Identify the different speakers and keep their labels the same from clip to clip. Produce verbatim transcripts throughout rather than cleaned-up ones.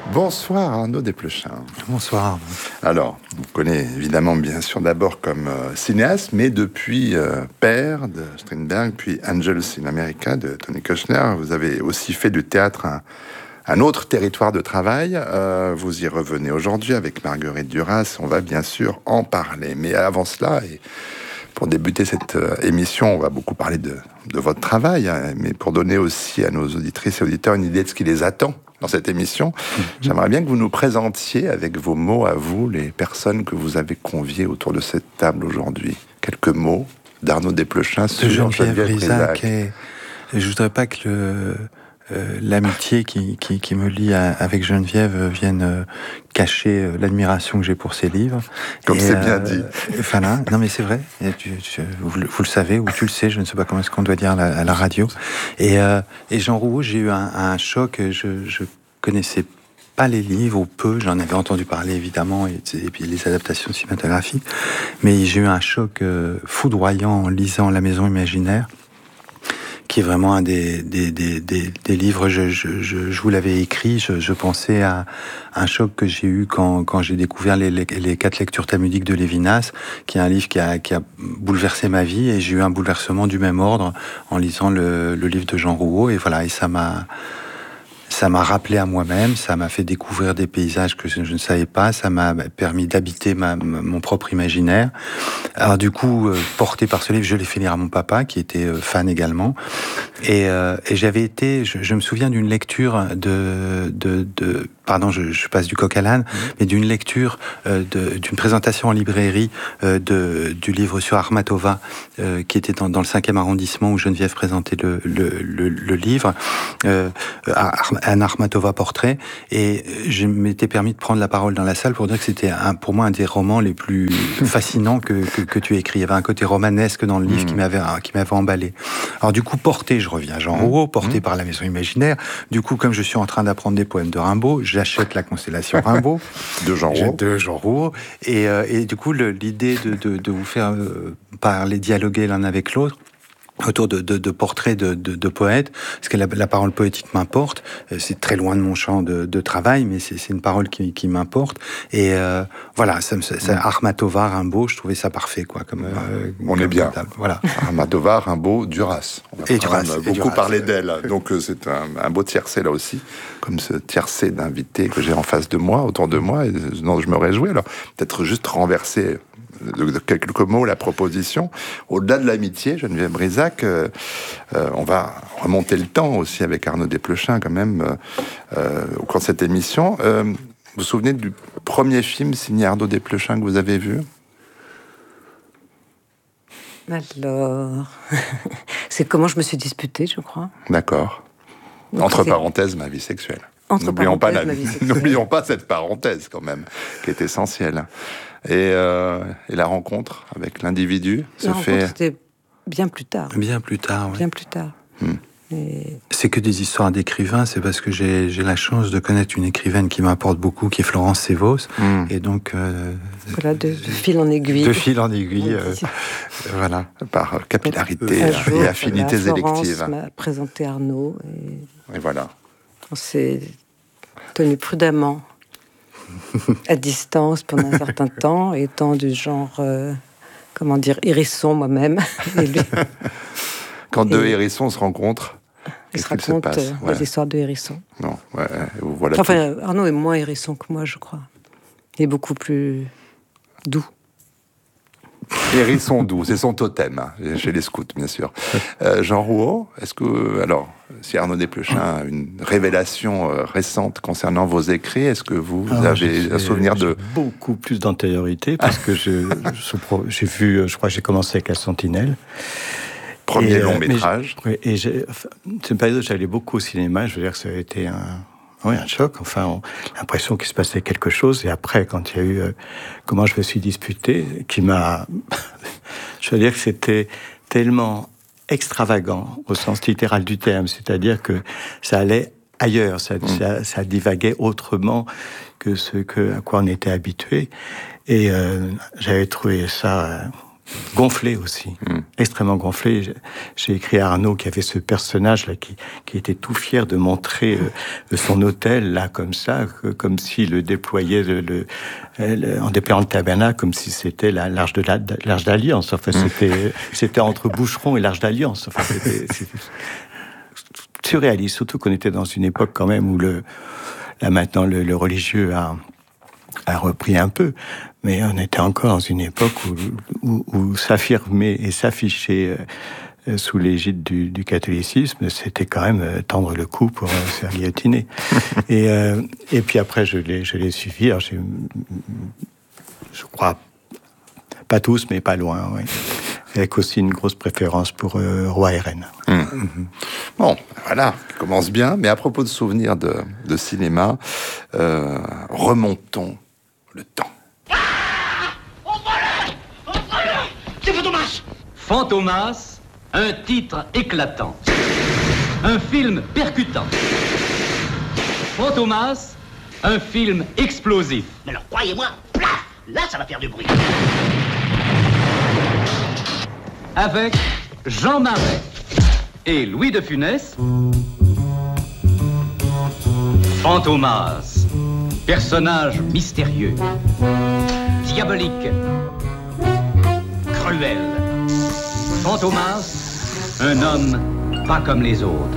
Speaker 1: Bonsoir Arnaud Desplechin.
Speaker 2: Bonsoir.
Speaker 1: Alors, on vous connaît évidemment bien sûr d'abord comme euh, cinéaste, mais depuis euh, Père de Strindberg, puis Angels in America de Tony Kushner, vous avez aussi fait du théâtre un, un autre territoire de travail. Euh, vous y revenez aujourd'hui avec Marguerite Duras, on va bien sûr en parler. Mais avant cela, et pour débuter cette euh, émission, on va beaucoup parler de, de votre travail, hein, mais pour donner aussi à nos auditrices et auditeurs une idée de ce qui les attend dans cette émission, mmh. j'aimerais bien que vous nous présentiez avec vos mots à vous les personnes que vous avez conviées autour de cette table aujourd'hui. Quelques mots d'Arnaud Desplechin sur
Speaker 2: Geneviève Brisac. Et je voudrais pas que le, euh, l'amitié qui, qui, qui me lie à, avec Geneviève vienne euh, cacher euh, l'admiration que j'ai pour ses livres.
Speaker 1: Comme
Speaker 2: et,
Speaker 1: c'est
Speaker 2: euh,
Speaker 1: bien dit.
Speaker 2: Enfin là, non mais c'est vrai. Et tu, tu, vous, vous le savez ou tu le sais, je ne sais pas comment est-ce qu'on doit dire à la, à la radio. Et, euh, et Jean Rouault, j'ai eu un, un choc. Je, je connaissais pas les livres ou peu. J'en avais entendu parler évidemment et, et puis les adaptations cinématographiques. Mais j'ai eu un choc euh, foudroyant en lisant La Maison Imaginaire, qui est vraiment un des, des, des, des, des livres, je, je, je, je vous l'avais écrit, je, je pensais à un choc que j'ai eu quand, quand j'ai découvert les, les, les quatre lectures talmudiques de Lévinas, qui est un livre qui a, qui a bouleversé ma vie, et j'ai eu un bouleversement du même ordre en lisant le, le livre de Jean Rouault, et voilà, et ça m'a... Ça m'a rappelé à moi-même, ça m'a fait découvrir des paysages que je, je ne savais pas, ça m'a permis d'habiter ma, ma, mon propre imaginaire. Alors du coup, euh, porté par ce livre, je l'ai fait lire à mon papa, qui était euh, fan également. Et, euh, et j'avais été, je, je me souviens d'une lecture de, de, de pardon, je, je passe du coq à l'âne, mmh. mais d'une lecture, euh, de, d'une présentation en librairie euh, de, du livre sur Akhmatova, euh, qui était dans, dans le cinquième arrondissement, où Geneviève présentait le, le, le, le livre, euh, un Akhmatova portrait, et je m'étais permis de prendre la parole dans la salle pour dire que c'était un, pour moi un des romans les plus fascinants que, que, que tu écris. Il y avait un côté romanesque dans le livre mmh. qui m'avait, qui m'avait emballé. Alors du coup, porté, je reviens à Jean mmh. Rouault, porté mmh. par La Maison Imaginaire. Du coup, comme je suis en train d'apprendre des poèmes de Rimbaud, j'achète La Constellation Rimbaud
Speaker 1: de Jean Rouault.
Speaker 2: De Jean Rouault. Et, euh, et du coup, le, l'idée de, de, de vous faire euh, parler, dialoguer l'un avec l'autre, autour de, de, de portraits de, de, de poètes, parce que la, la parole poétique m'importe. C'est très loin de mon champ de, de travail, mais c'est, c'est une parole qui, qui m'importe. Et euh, voilà, ça, ça, ça, Akhmatova, Rimbaud, je trouvais ça parfait, quoi. Comme, euh,
Speaker 1: on
Speaker 2: comme
Speaker 1: est bien.
Speaker 2: Table. Voilà.
Speaker 1: Akhmatova, Rimbaud, Duras. On va
Speaker 2: et Duras.
Speaker 1: beaucoup
Speaker 2: et Duras.
Speaker 1: parler d'elle. Donc c'est un, un beau tiercé là aussi, comme ce tiercé d'invités que j'ai en face de moi, autour de moi, et dont je me réjouis. Alors peut-être juste renverser de, de quelques mots la proposition. Au-delà de l'amitié, Geneviève Brisac, euh, euh, on va remonter le temps aussi avec Arnaud Desplechin quand même euh, euh, au cours de cette émission. Euh, vous vous souvenez du premier film signé Arnaud Desplechin que vous avez vu ?
Speaker 3: Alors, c'est Comment je me suis disputée, je crois.
Speaker 1: D'accord. Donc, Entre c'est... parenthèses, Ma vie sexuelle.
Speaker 3: Entre
Speaker 1: N'oublions pas, la...
Speaker 3: ma vie sexuelle.
Speaker 1: N'oublions pas cette parenthèse quand même, qui est essentielle. Et, euh, et la rencontre avec l'individu
Speaker 3: la
Speaker 1: se
Speaker 3: rencontre,
Speaker 1: fait...
Speaker 3: c'était bien plus tard.
Speaker 2: Bien plus tard, oui.
Speaker 3: Bien plus tard.
Speaker 1: Hmm.
Speaker 3: Et...
Speaker 2: C'est que des histoires d'écrivains, c'est parce que j'ai, j'ai la chance de connaître une écrivaine qui m'importe beaucoup, qui est Florence Sévos. Mm. Et donc... Euh,
Speaker 3: voilà, de, de fil en aiguille.
Speaker 2: De fil en aiguille, euh, voilà.
Speaker 1: Par capillarité
Speaker 3: un jour,
Speaker 1: et affinités
Speaker 3: voilà,
Speaker 1: électives.
Speaker 3: Florence m'a présenté Arnaud. Et,
Speaker 1: et voilà.
Speaker 3: On s'est tenu prudemment à distance pendant un certain temps, étant du genre, euh, comment dire, hérisson moi-même. Et lui...
Speaker 1: Quand deux
Speaker 3: et...
Speaker 1: hérissons se rencontrent,
Speaker 3: ils
Speaker 1: qu'est-ce
Speaker 3: se racontent
Speaker 1: qu'il se passe
Speaker 3: euh, ouais. des histoires de hérissons.
Speaker 1: Non, ouais, voilà.
Speaker 3: Enfin, tout. Arnaud est moins hérisson que moi, je crois. Il est beaucoup plus doux.
Speaker 1: Hérisson doux, c'est son totem, hein, chez les scouts, bien sûr. Euh, Jean Rouault, est-ce que, alors, si Arnaud Desplechin a une révélation euh, récente concernant vos écrits, est-ce que vous, vous
Speaker 4: alors,
Speaker 1: avez un souvenir de...
Speaker 4: Beaucoup plus d'antériorité, parce que je, je, j'ai vu, je crois que j'ai commencé avec La Sentinelle.
Speaker 1: Premier et, long euh, métrage.
Speaker 4: Oui, et j'ai, enfin, c'est une période où j'allais beaucoup au cinéma, je veux dire que ça a été un... Oui, un choc. Enfin, on a l'impression qu'il se passait quelque chose. Et après, quand il y a eu euh, Comment je me suis disputé, qui m'a... je veux dire que c'était tellement extravagant au sens littéral du terme. C'est-à-dire que ça allait ailleurs. Ça, mmh. ça, ça divaguait autrement que ce que, à quoi on était habitué. Et euh, j'avais trouvé ça... Euh, gonflé aussi, mmh. extrêmement gonflé. J'ai, j'ai écrit à Arnaud qui avait ce personnage-là qui, qui était tout fier de montrer euh, son hôtel, là, comme ça, que, comme s'il le déployait le, le, le, en déployant le tabernacle, comme si c'était la, l'arche, de la, l'arche d'Alliance. Enfin, mmh. c'était, c'était entre Boucheron et l'arche d'Alliance. Enfin, c'était, c'était surréaliste, surtout qu'on était dans une époque quand même où le, là maintenant le, le religieux a, a repris un peu, mais on était encore dans une époque où, où, où s'affirmer et s'afficher euh, sous l'égide du, du catholicisme, c'était quand même euh, tendre le cou pour euh, se faire guillotiner. et, euh, et puis après, je l'ai, je l'ai suivi. Alors j'ai, je crois, pas tous, mais pas loin, oui. Avec aussi une grosse préférence pour euh, Roi et Reine.
Speaker 1: Mmh. Mmh. Bon, voilà, ça commence bien. Mais à propos de souvenirs de, de cinéma, euh, remontons le temps.
Speaker 5: Ah, on vole, on vole. C'est Fantomas.
Speaker 6: Fantomas, un titre éclatant. Un film percutant. Fantomas, un film explosif.
Speaker 5: Mais alors, croyez-moi, plaf, là, ça va faire du bruit.
Speaker 6: Avec Jean Marais et Louis de Funès. Fantomas, personnage mystérieux, diabolique, cruel. Fantomas, un homme pas comme les autres.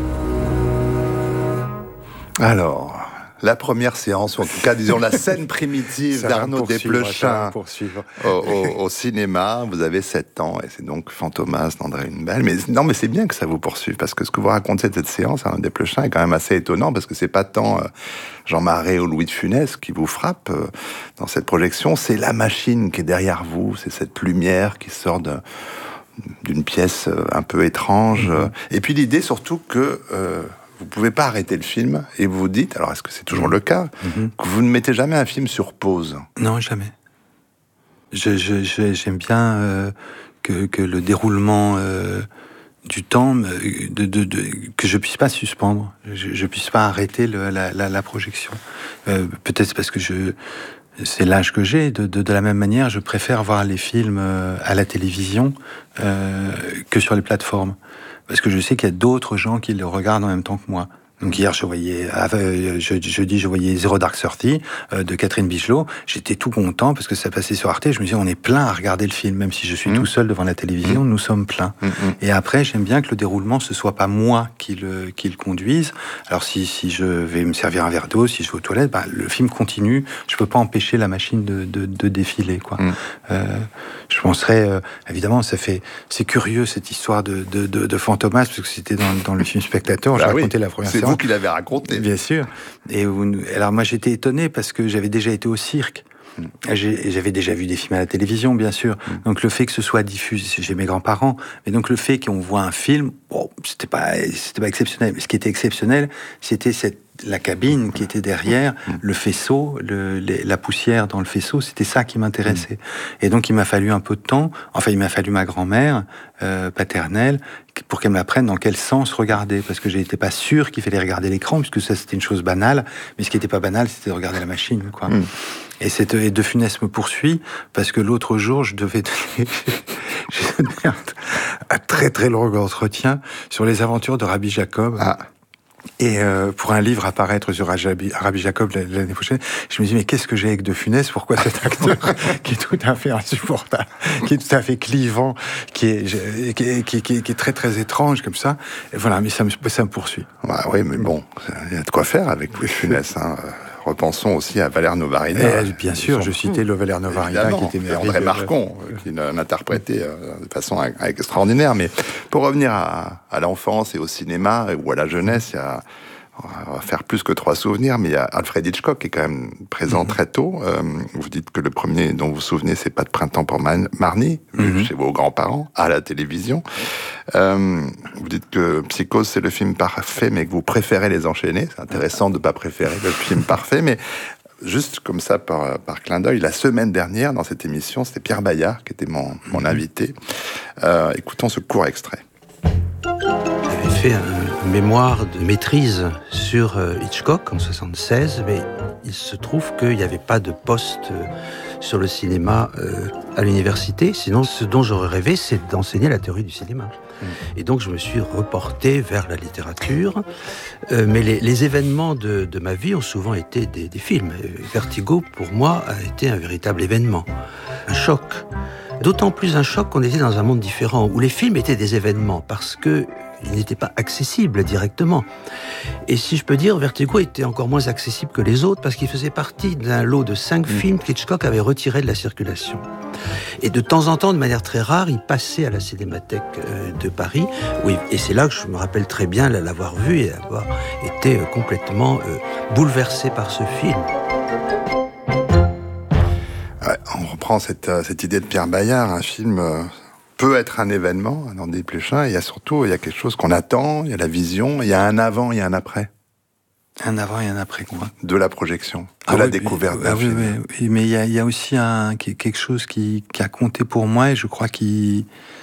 Speaker 1: Alors, la première séance, ou en tout cas, disons, la scène primitive d'Arnaud Desplechin au, au, au cinéma. Vous avez sept ans, et c'est donc Fantomas d'André Hunebelle. Mais non, mais c'est bien que ça vous poursuive, parce que ce que vous racontez de cette séance, Arnaud Desplechin, est quand même assez étonnant, parce que c'est pas tant euh, Jean Marais ou Louis de Funès qui vous frappe euh, dans cette projection, c'est la machine qui est derrière vous, c'est cette lumière qui sort de, d'une pièce euh, un peu étrange. Mmh. Et puis l'idée, surtout, que... Euh, vous ne pouvez pas arrêter le film et vous vous dites, alors est-ce que c'est toujours le cas, mm-hmm. que vous ne mettez jamais un film sur pause?
Speaker 2: Non, jamais. Je, je, je, j'aime bien euh, que, que le déroulement euh, du temps, de, de, de, que je puisse pas suspendre, je, je puisse pas arrêter le, la, la, la projection. Euh, peut-être parce que je, c'est l'âge que j'ai. De, de, de la même manière, je préfère voir les films à la télévision euh, que sur les plateformes. Parce que je sais qu'il y a d'autres gens qui le regardent en même temps que moi. Donc hier, je voyais, euh, je, jeudi, je voyais Zero Dark Thirty euh, de Catherine Bichelot. J'étais tout content parce que ça passait sur Arte. Je me disais, on est plein à regarder le film, même si je suis mmh. tout seul devant la télévision, mmh. nous sommes pleins. Mmh. Et après, j'aime bien que le déroulement, ce soit pas moi qui le, qui le conduise. Alors si, si je vais me servir un verre d'eau, si je vais aux toilettes, bah, le film continue. Je peux pas empêcher la machine de, de, de défiler, quoi. Mmh. Euh, je penserais, euh, évidemment, ça fait, c'est curieux cette histoire de, de, de, de Fantomas, parce que c'était dans, dans le film Spectateur.
Speaker 1: Bah
Speaker 2: j'ai
Speaker 1: oui,
Speaker 2: raconté la première
Speaker 1: c'est
Speaker 2: séance.
Speaker 1: vous qui l'avez raconté.
Speaker 2: Bien sûr. Et où, alors moi j'étais étonné parce que j'avais déjà été au cirque. Mmh. J'ai, j'avais déjà vu des films à la télévision, bien sûr. Mmh. Donc le fait que ce soit diffusé, j'ai mes grands-parents, mais donc le fait qu'on voit un film, bon, c'était pas, c'était pas exceptionnel. Mais ce qui était exceptionnel, c'était cette la cabine qui était derrière, mmh. le faisceau, le, les, la poussière dans le faisceau, c'était ça qui m'intéressait. Mmh. Et donc il m'a fallu un peu de temps, enfin il m'a fallu ma grand-mère euh, paternelle pour qu'elle m'apprenne dans quel sens regarder, parce que j'étais pas sûr qu'il fallait regarder l'écran, puisque ça c'était une chose banale, mais ce qui était pas banal, c'était de regarder la machine, quoi. Mmh. Et, cette, et De Funès me poursuit, parce que l'autre jour, je devais donner, j'ai donné un, un très très long entretien sur les aventures de Rabbi Jacob. Ah. Et euh, pour un livre à paraître sur Rabbi, Rabbi Jacob l'année prochaine, je me dis mais qu'est-ce que j'ai avec De Funès? Pourquoi cet acteur qui est tout à fait insupportable, qui est tout à fait clivant, qui est qui est, qui est, qui est, qui est très très étrange comme ça. Et voilà, mais ça me ça me poursuit.
Speaker 1: Bah oui, mais bon, il y a de quoi faire avec De Funès. Hein. Repensons aussi à Valère Novarina.
Speaker 2: Et bien sûr, je citais le Valère Novarina qui était merveilleux.
Speaker 1: André Marcon, qui l'interprétait de façon extraordinaire. Mais pour revenir à, à l'enfance et au cinéma, ou à la jeunesse, il y a, on va faire plus que trois souvenirs, mais il y a Alfred Hitchcock qui est quand même présent mm-hmm. très tôt. Euh, vous dites que le premier dont vous vous souvenez, c'est Pas de printemps pour Man- Marnie, mm-hmm. chez vos grands-parents, à la télévision. Euh, vous dites que Psychose, c'est le film parfait, mais que vous préférez les enchaîner. C'est intéressant de ne pas préférer le film parfait, mais juste comme ça, par, par clin d'œil, la semaine dernière, dans cette émission, c'était Pierre Bayard qui était mon, mon invité. Euh, écoutons ce court extrait.
Speaker 7: J'avais fait un mémoire de maîtrise sur Hitchcock en soixante-seize, mais il se trouve qu'il n'y avait pas de poste sur le cinéma euh, à l'université. Sinon, ce dont j'aurais rêvé, c'est d'enseigner la théorie du cinéma. Mmh. Et donc, je me suis reporté vers la littérature. Euh, mais les, les événements de, de ma vie ont souvent été des, des films. Vertigo, pour moi, a été un véritable événement, un choc. D'autant plus un choc qu'on était dans un monde différent, où les films étaient des événements, parce qu'ils n'étaient pas accessibles directement. Et si je peux dire, Vertigo était encore moins accessible que les autres, parce qu'il faisait partie d'un lot de cinq mmh. films qu'Hitchcock avait retirés de la circulation. Et de temps en temps, de manière très rare, il passait à la Cinémathèque de Paris, où il, et c'est là que je me rappelle très bien l'avoir vu et avoir été complètement euh, bouleversé par ce film.
Speaker 1: On reprend cette, cette idée de Pierre Bayard, un film euh, peut être un événement, dans des Pléchins, et il y a surtout il y a quelque chose qu'on attend, il y a la vision, il y a un avant, il y a un après.
Speaker 2: Un avant et un après quoi ?
Speaker 1: De la projection, de
Speaker 2: ah
Speaker 1: la
Speaker 2: oui,
Speaker 1: découverte
Speaker 2: mais,
Speaker 1: d'un
Speaker 2: ah
Speaker 1: film.
Speaker 2: Oui, oui, oui, mais il y a, il y a aussi un, quelque chose qui, qui a compté pour moi, et je crois qu'il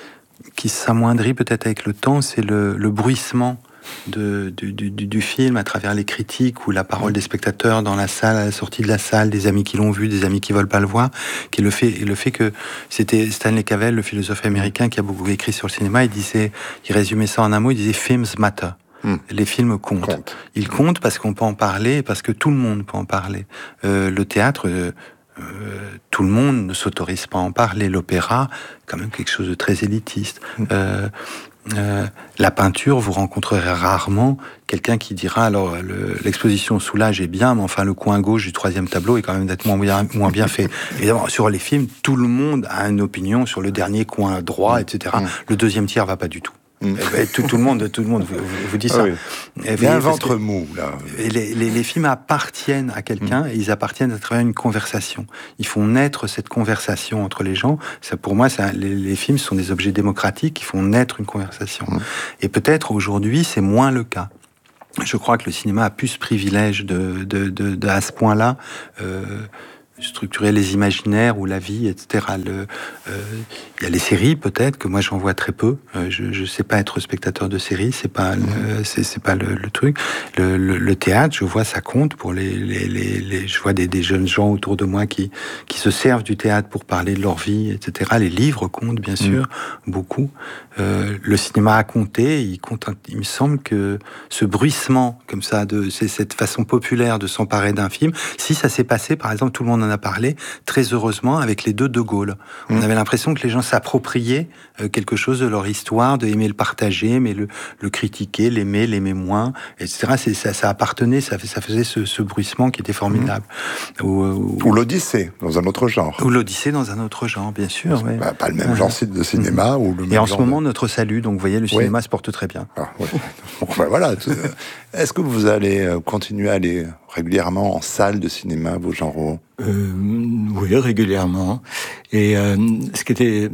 Speaker 2: qui s'amoindrit peut-être avec le temps, c'est le, le bruissement De, du, du, du film à travers les critiques ou la parole des spectateurs dans la salle, à la sortie de la salle, des amis qui l'ont vu, des amis qui veulent pas le voir, qui le fait, et le fait que c'était Stanley Cavell, le philosophe américain qui a beaucoup écrit sur le cinéma, il disait, il résumait ça en un mot, il disait films matter. Mmh. Les films comptent. Compte. Ils comptent parce qu'on peut en parler, parce que tout le monde peut en parler. Euh, le théâtre, euh, Euh, tout le monde ne s'autorise pas à en parler. L'opéra, quand même quelque chose de très élitiste. Mmh. Euh, euh, la peinture, vous rencontrerez rarement quelqu'un qui dira alors le, l'exposition Soulage est bien, mais enfin le coin gauche du troisième tableau est quand même nettement moins, moins bien fait. Évidemment, sur les films, tout le monde a une opinion sur le dernier coin droit, et cetera. Mmh. Le deuxième tiers va pas du tout. Mmh. Et tout, tout le monde, tout le monde vous, vous, vous dit ça. Ah oui.
Speaker 1: Il y a un ventre mou là.
Speaker 2: Les, les, les films appartiennent à quelqu'un mmh. et ils appartiennent à travers une conversation. Ils font naître cette conversation entre les gens. Ça, pour moi, ça, les, les films sont des objets démocratiques qui font naître une conversation. Mmh. Et peut-être aujourd'hui, c'est moins le cas. Je crois que le cinéma a plus ce privilège de, de, de, de à ce point-là. Euh, structurer les imaginaires ou la vie, et cetera. Le, euh, il y a les séries peut-être que moi j'en vois très peu. Euh, je je sais pas être spectateur de séries, c'est pas mmh. le, c'est c'est pas le, le truc. Le, le, le théâtre, je vois ça compte pour les les les, les je vois des, des jeunes gens autour de moi qui qui se servent du théâtre pour parler de leur vie, et cetera. Les livres comptent bien sûr mmh. beaucoup. Euh, le cinéma a compté. Il compte. Il me semble que ce bruissement comme ça de c'est cette façon populaire de s'emparer d'un film. Si ça s'est passé, par exemple, tout le monde en a parlé, très heureusement, avec les deux De Gaulle. On mmh. avait l'impression que les gens s'appropriaient euh, quelque chose de leur histoire, de aimer le partager, mais le, le critiquer, l'aimer, l'aimer moins, et cetera. C'est, ça, ça appartenait, ça, ça faisait ce, ce bruissement qui était formidable.
Speaker 1: Mmh. Ou, ou, ou l'Odyssée, dans un autre genre.
Speaker 2: Ou l'Odyssée dans un autre genre, bien sûr.
Speaker 1: Ouais. Bah, pas le même genre de cinéma. Mmh. Ou le même
Speaker 2: et en
Speaker 1: genre
Speaker 2: ce moment,
Speaker 1: de...
Speaker 2: notre salut, donc vous voyez, le cinéma ouais. se porte très bien.
Speaker 1: Ah, ouais. Bon, ben, voilà. Est-ce que vous allez continuer à aller régulièrement en salle de cinéma, vous, Jean-Rouault ?
Speaker 4: euh, Oui, régulièrement. Et euh, ce qui était...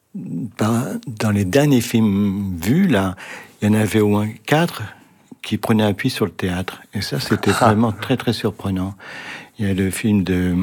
Speaker 4: Dans les derniers films vus, là, il y en avait au moins quatre qui prenaient appui sur le théâtre. Et ça, c'était ah. vraiment très, très surprenant. Il y a le film de...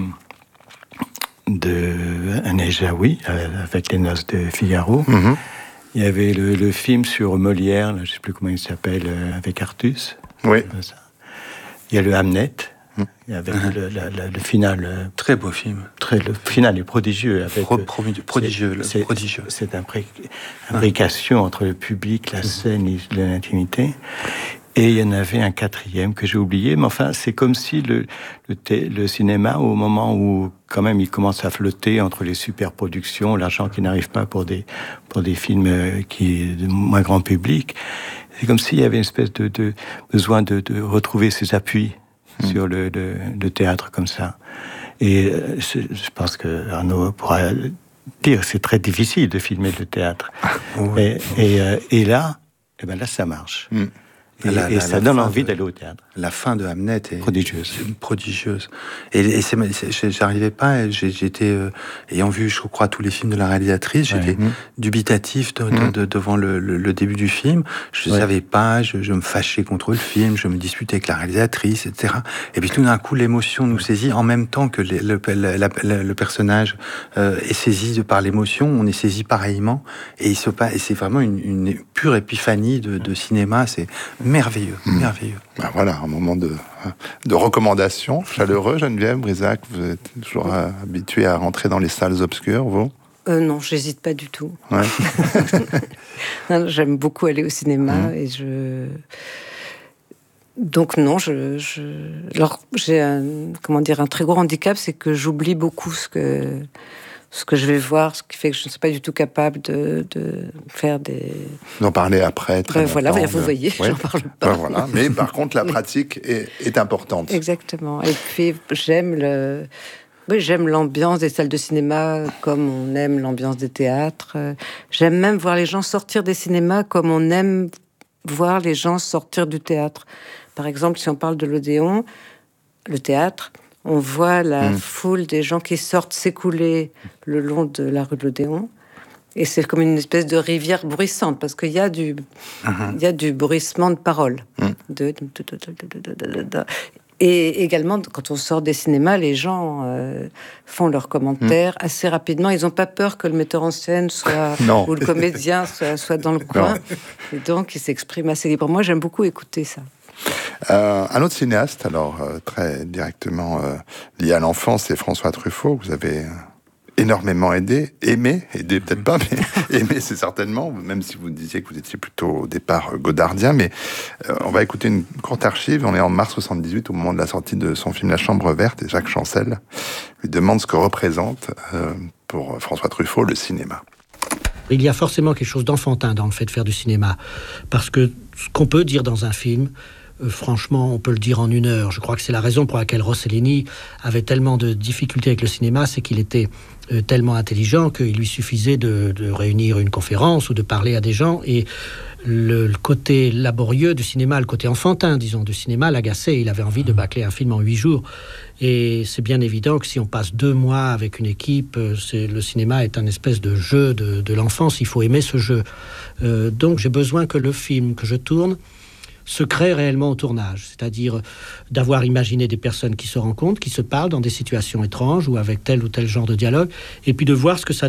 Speaker 4: de Agnès Jaoui, avec Les Noces de Figaro. Mm-hmm. Il y avait le, le film sur Molière, là, je ne sais plus comment il s'appelle, euh, avec Artus.
Speaker 1: Oui.
Speaker 4: Ça. Il y a le Hamlet, mmh. avec mmh. le, le, le, le final. Euh,
Speaker 2: très beau film.
Speaker 4: Très, le final est prodigieux. Avec,
Speaker 2: Pro, pro, prodigieux.
Speaker 4: C'est, c'est,
Speaker 2: prodigieux.
Speaker 4: Cette imbrication mmh. entre le public, la mmh. scène et l'intimité. Et il y en avait un quatrième que j'ai oublié, mais enfin, c'est comme si le, le, t- le cinéma, au moment où, quand même, il commence à flotter entre les superproductions, l'argent qui n'arrive pas pour des, pour des films qui, de moins grand public, c'est comme s'il y avait une espèce de, de besoin de, de retrouver ses appuis mmh. sur le, le, le théâtre comme ça. Et je, je pense que Arnaud pourra dire que c'est très difficile de filmer le théâtre. Oui. Et, et, et là, et ben là, ça marche. Mmh. Et, la, et la, ça la donne envie de, d'aller au théâtre.
Speaker 2: La fin de Hamlet est
Speaker 4: prodigieuse.
Speaker 2: Est prodigieuse. Et, et c'est, c'est, j'arrivais pas, j'ai, j'étais, euh, ayant vu, je crois, tous les films de la réalisatrice, ouais. j'étais mmh. dubitatif de, de, de, de, devant le, le, le début du film. Je ne ouais. savais pas, je, je me fâchais contre le film, je me disputais avec la réalisatrice, et cetera. Et puis tout d'un coup, l'émotion nous saisit en même temps que les, le, le, le, le personnage euh, est saisi de, par l'émotion, on est saisi pareillement. Et, il se passe, et c'est vraiment une, une pure épiphanie de, de cinéma. C'est merveilleux, mmh. merveilleux.
Speaker 1: Ben voilà, un moment de, de recommandation chaleureux. Geneviève Brisac, vous êtes toujours mmh. habituée à rentrer dans les salles obscures, vous?
Speaker 3: Euh, non, j'hésite pas du tout.
Speaker 1: Ouais.
Speaker 3: non, j'aime beaucoup aller au cinéma mmh. et je... Donc non, je, je... Alors, j'ai un, comment dire, un très gros handicap, c'est que j'oublie beaucoup ce que, ce que je vais voir, ce qui fait que je ne suis pas du tout capable de, de faire des...
Speaker 1: D'en parler après, très
Speaker 3: ben voilà,
Speaker 1: longtemps,
Speaker 3: vous
Speaker 1: de...
Speaker 3: voyez,
Speaker 1: ouais.
Speaker 3: j'en parle pas.
Speaker 1: Ben voilà. Mais par contre, la pratique est, est importante.
Speaker 3: Exactement. Et puis, j'aime le... Oui, j'aime l'ambiance des salles de cinéma comme on aime l'ambiance des théâtres. J'aime même voir les gens sortir des cinémas comme on aime voir les gens sortir du théâtre. Par exemple, si on parle de l'Odéon, le théâtre, on voit la mmh. foule des gens qui sortent s'écouler le long de la rue de l'Odéon. Et c'est comme une espèce de rivière bruissante, parce qu'il y a du, mmh. il y a du bruissement de paroles. Mmh. De, de, de, de, de, de, de. Et également, quand on sort des cinémas, les gens euh, font leurs commentaires mmh. assez rapidement. Ils n'ont pas peur que le metteur en scène soit ou le comédien soit, soit dans le coin. Non. Et donc, ils s'expriment assez librement. Moi, j'aime beaucoup écouter ça.
Speaker 1: Euh, un autre cinéaste, alors euh, très directement euh, lié à l'enfance, c'est François Truffaut. Vous avez euh, énormément aidé, aimé, aidé peut-être pas, mais aimé c'est certainement, même si vous disiez que vous étiez plutôt au départ godardien. Mais euh, on va écouter une courte archive. On est en mars soixante-dix-huit, au moment de la sortie de son film La Chambre verte, et Jacques Chancel lui demande ce que représente euh, pour François Truffaut le cinéma.
Speaker 8: Il y a forcément quelque chose d'enfantin dans le fait de faire du cinéma, parce que ce qu'on peut dire dans un film, Euh, franchement, on peut le dire en une heure. Je crois que c'est la raison pour laquelle Rossellini avait tellement de difficultés avec le cinéma, c'est qu'il était euh, tellement intelligent qu'il lui suffisait de, de réunir une conférence ou de parler à des gens, et le, le côté laborieux du cinéma, le côté enfantin, disons, du cinéma l'agaçait. Il avait envie de bâcler un film en huit jours. Et c'est bien évident que si on passe deux mois avec une équipe, c'est, le cinéma est un espèce de jeu de, de l'enfance. Il faut aimer ce jeu. Euh, donc j'ai besoin que le film que je tourne se crée réellement au tournage, c'est-à-dire d'avoir imaginé des personnes qui se rencontrent, qui se parlent dans des situations étranges ou avec tel ou tel genre de dialogue, et puis de voir ce que ça